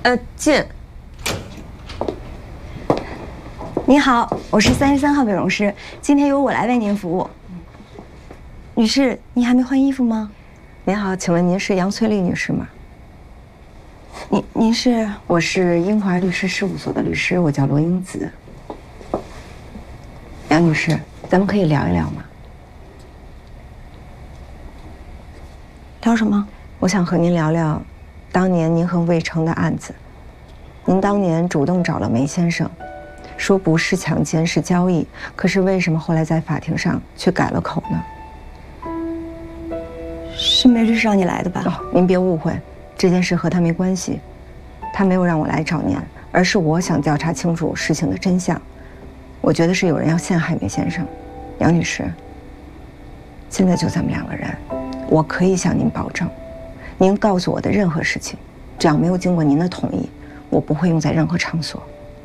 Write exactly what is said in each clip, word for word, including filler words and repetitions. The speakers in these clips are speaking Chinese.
呃，进。 你好，我是三十三号美容师，今天由我来为您服务。女士，您还没换衣服吗？ 您好，请问您是杨翠丽女士吗？ 您您是？ 我是英华律师事务所的律师，我叫罗英子。杨女士，咱们可以聊一聊吗？ 聊什么？ 我想和您聊聊，当年您和魏成的案子。您当年主动找了梅先生，说不是强奸是交易，可是为什么后来在法庭上却改了口呢？ 是梅律师让你来的吧？ 哦，您别误会，这件事和他没关系，他没有让我来找您，而是我想调查清楚事情的真相。我觉得是有人要陷害梅先生。杨女士，现在就咱们两个人，我可以向您保证，您告诉我的任何事情，只要没有经过您的同意，我不会用在任何场所。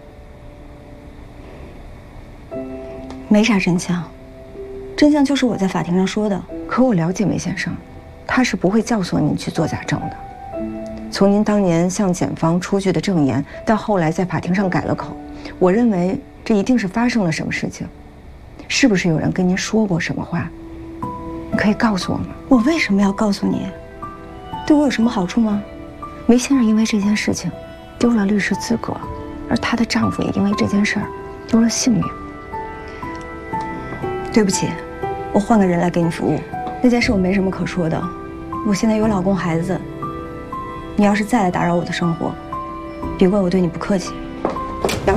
没啥真相，真相就是我在法庭上说的。 可我了解梅先生，他是不会教唆您去做假证的。从您当年向检方出具的证言，到后来在法庭上改了口，我认为这一定是发生了什么事情。是不是有人跟您说过什么话？你可以告诉我吗？ 我为什么要告诉你？对我有什么好处吗？ 梅先生因为这件事情丢了律师资格，而她的丈夫也因为这件事儿丢了性命。 对不起，我换个人来给你服务。那件事我没什么可说的，我现在有老公孩子，你要是再来打扰我的生活，别怪我对你不客气。